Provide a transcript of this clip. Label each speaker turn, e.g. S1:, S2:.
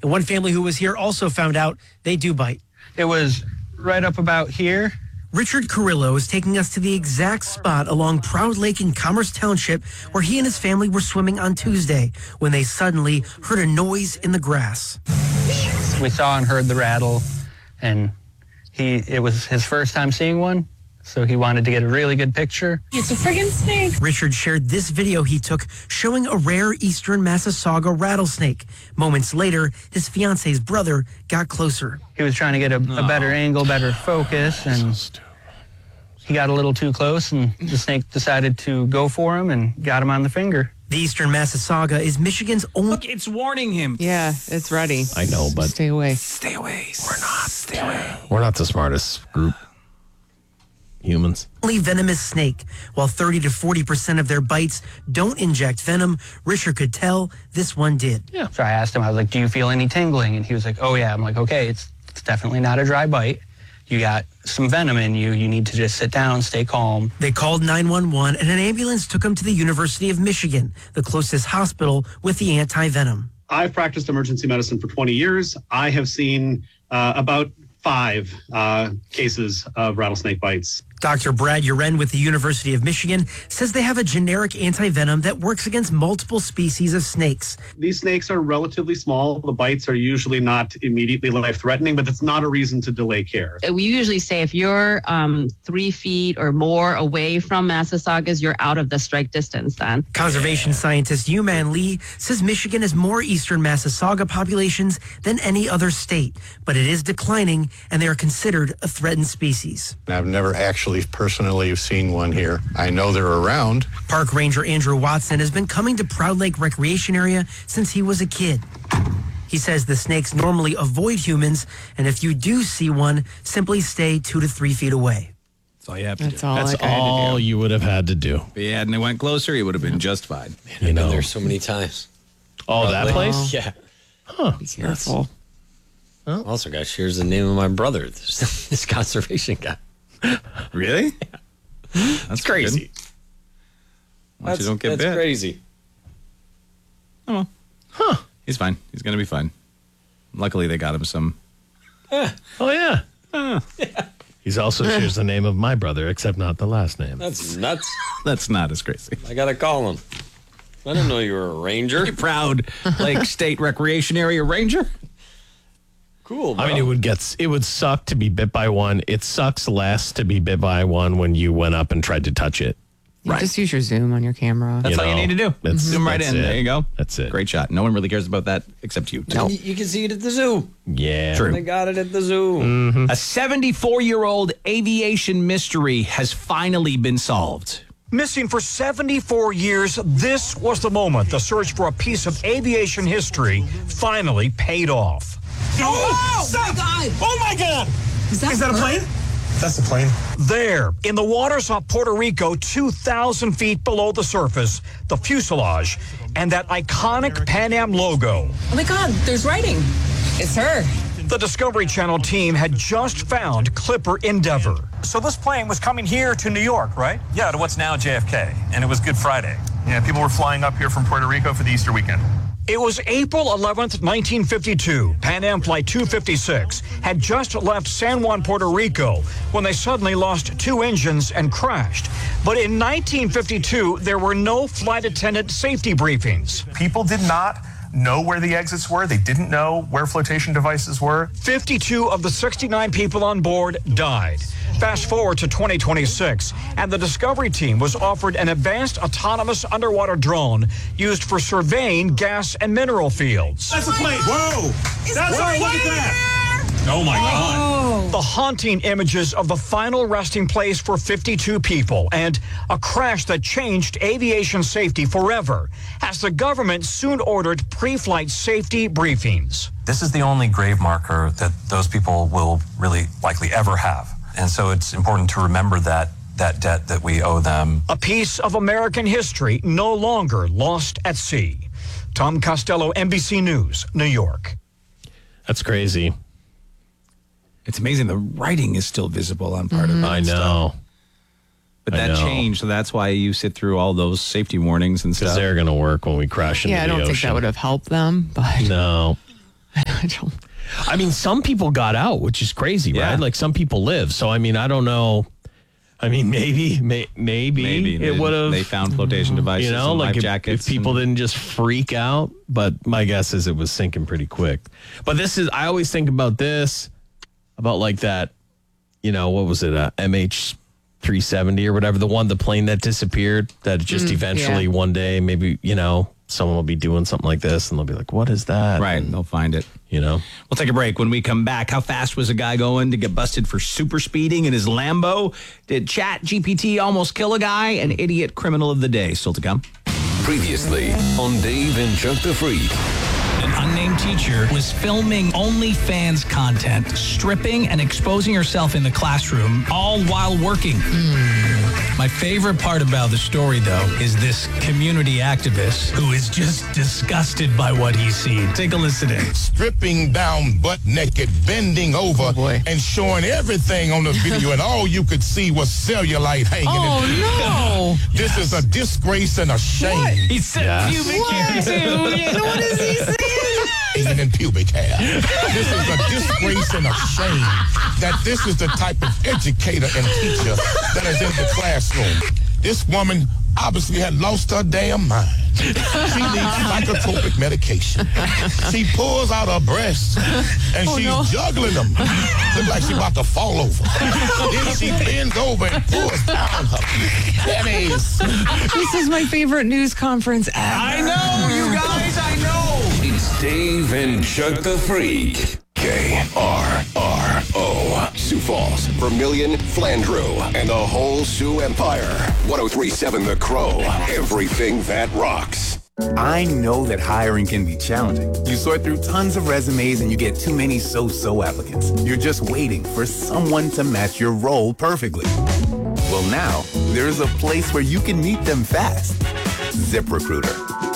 S1: And one family who was here also found out they do bite.
S2: It was right up about here.
S1: Richard Carrillo is taking us to the exact spot along Proud Lake in Commerce Township where he and his family were swimming on Tuesday when they suddenly heard a noise in the grass.
S2: We saw and heard the rattle, and it was his first time seeing one, so he wanted to get a really good picture.
S3: It's a friggin' snake.
S1: Richard shared this video he took showing a rare eastern Massasauga rattlesnake. Moments later, his fiance's brother got closer.
S2: He was trying to get a better angle, better focus, and he got a little too close, and the snake decided to go for him and got him on the finger.
S1: The eastern Massasauga is Michigan's only...
S4: Look, it's warning him.
S5: Yeah, it's ready.
S6: I know, but...
S5: Stay away.
S4: Stay away.
S6: We're not. Stay away. We're not the smartest group. Humans.
S1: Only venomous snake. While 30 to 40% of their bites don't inject venom, Richard could tell this one did.
S2: Yeah. So I asked him, I was like, do you feel any tingling? And he was like, oh yeah. I'm like, okay, it's definitely not a dry bite. You got some venom in you. You need to just sit down, stay calm.
S1: They called 911 and an ambulance took him to the University of Michigan, the closest hospital with the anti-venom.
S7: I've practiced emergency medicine for 20 years. I have seen about 5 cases of rattlesnake bites.
S1: Dr. Brad Uren with the University of Michigan says they have a generic anti-venom that works against multiple species of snakes.
S7: These snakes are relatively small. The bites are usually not immediately life-threatening, but it's not a reason to delay care.
S3: We usually say if you're 3 feet or more away from Massasaugas, you're out of the strike distance then.
S1: Conservation scientist Yuman Lee says Michigan has more eastern Massasauga populations than any other state, but it is declining and they are considered a threatened species.
S8: I've never actually personally seen one here. I know they're around.
S1: Park Ranger Andrew Watson has been coming to Proud Lake Recreation Area since he was a kid. He says the snakes normally avoid humans, and if you do see one, simply stay 2 to 3 feet away.
S4: That's all you have to do.
S6: That's all you would have had to do.
S4: If he hadn't went closer, he would have been just fine.
S6: You know,
S9: there so many times.
S6: Oh, that place?
S9: Yeah.
S6: Huh.
S5: Be careful.
S9: Also, guys, here's the name of my brother, this conservation guy.
S4: Really? Yeah. That's
S9: crazy.
S4: Once you don't get bit.
S9: That's crazy.
S4: Oh, well. Huh. He's fine. He's going to be fine. Luckily, they got him some.
S6: Oh, yeah. He's also shares the name of my brother, except not the last name.
S9: That's nuts.
S4: That's not as crazy.
S9: I got to call him. I didn't know you were a ranger.
S4: You're proud Lake State Recreation Area Ranger?
S9: Cool, bro.
S6: I mean, it would suck to be bit by one. It sucks less to be bit by one when you went up and tried to touch it.
S5: Right. Just use your zoom on your camera.
S4: That's all you need to do. Zoom right in.
S6: It.
S4: There you go.
S6: That's it.
S4: Great shot. No one really cares about that except you.
S9: No. You can see it at the zoo.
S6: Yeah.
S4: True.
S9: They got it at the zoo.
S4: Mm-hmm. A 74-year-old aviation mystery has finally been solved.
S10: Missing for 74 years, this was the moment the search for a piece of aviation history finally paid off.
S3: Oh my God!
S10: Oh my God!
S3: Is that a plane?
S10: That's the plane. There, in the waters off Puerto Rico, 2,000 feet below the surface, the fuselage and that iconic Pan Am logo.
S3: Oh my God, there's writing. It's her.
S10: The Discovery Channel team had just found Clipper Endeavor. So this plane was coming here to New York, right?
S11: Yeah, to what's now JFK, and it was Good Friday. Yeah, people were flying up here from Puerto Rico for the Easter weekend.
S10: It was April 11th, 1952. Pan Am Flight 256 had just left San Juan, Puerto Rico, when they suddenly lost 2 engines and crashed. But in 1952, there were no flight attendant safety briefings.
S11: People did not know where the exits were. They didn't know where flotation devices were.
S10: 52 of the 69 people on board died. Fast forward to 2026, and the Discovery team was offered an advanced autonomous underwater drone used for surveying gas and mineral fields.
S11: That's a plane. Whoa! That's
S10: Whoa, look at that! Oh my God. The haunting images of the final resting place for 52 people and a crash that changed aviation safety forever as the government soon ordered pre-flight safety briefings.
S11: This is the only grave marker that those people will really likely ever have. And so it's important to remember that debt that we owe them.
S10: A piece of American history no longer lost at sea. Tom Costello, NBC News, New York.
S6: That's crazy.
S4: It's amazing. The writing is still visible on part of it.
S6: I know.
S4: Stuff. But that changed, so that's why you sit through all those safety warnings and stuff.
S6: Because they're going to work when we crash into the ocean.
S5: Yeah, I don't think that would have helped them, but
S6: no.
S5: I
S6: I mean, some people got out, which is crazy, right? Like some people live. So, I mean, I don't know. I mean, maybe it would have.
S4: They found flotation devices,
S6: and
S4: life
S6: like
S4: jackets.
S6: If people didn't just freak out. But my guess is it was sinking pretty quick. But I always think about this, about like that, what was it, MH370 or whatever, the plane that disappeared, that just eventually one day, maybe, someone will be doing something like this and they'll be like, what is that?
S4: Right, and they'll find it. We'll take a break. When we come back, how fast was a guy going to get busted for super speeding in his Lambo? Did ChatGPT almost kill a guy? An idiot criminal of the day. Still to come.
S12: Previously on Dave and Chuck the Freak.
S13: An unnamed teacher was filming OnlyFans content, stripping and exposing herself in the classroom, all while working. My favorite part about the story, though, is this community activist who is just disgusted by what he's seen. Take a listen in.
S14: Stripping down butt naked, bending over, and showing everything on the video, and all you could see was cellulite hanging.
S5: Oh, no.
S14: This is a disgrace and a shame.
S13: What? He said pubic hair, too.
S5: What is he saying?
S14: Hanging in pubic hair. This is a disgrace and a shame that this is the type of educator and teacher that is in the classroom. This woman obviously had lost her damn mind. She needs psychotropic medication. She pulls out her breasts and she's juggling them. Look like she's about to fall over. Then she bends over and pulls down her pennies.
S5: This is my favorite news conference ever.
S13: I know, you guys, I know.
S12: It's Dave and Chuck the Freak. KRRO. Sioux Falls, Vermilion, Flandreau, and the whole Sioux Empire. 103.7 The Crow. Everything that rocks.
S15: I know that hiring can be challenging. You sort through tons of resumes and you get too many so-so applicants. You're just waiting for someone to match your role perfectly. Well, now, there's a place where you can meet them fast. ZipRecruiter.